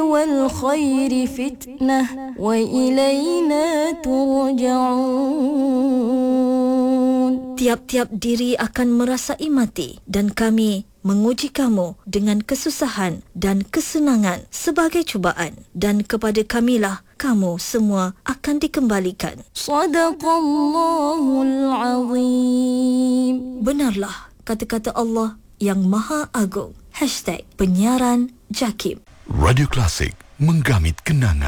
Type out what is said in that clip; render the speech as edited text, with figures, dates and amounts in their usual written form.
والخير فتنة وإلينا ترجعون. Tiap-tiap diri akan merasai mati dan kami menguji kamu dengan kesusahan dan kesenangan sebagai cubaan, dan kepada kamilah kamu semua akan dikembalikan. Sadaqallahul Azim. Benarlah kata-kata Allah yang Maha Agung. #penyiaran JAKIM. Radio Klasik, menggamit kenangan.